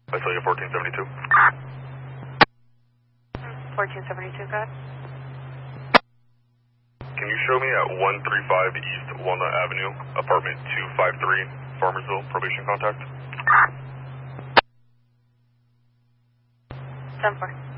Visalia 1472. 1472, go ahead. Can you show me at 135 East Walnut Avenue, apartment 253, Farmersville, probation contact? 10-4.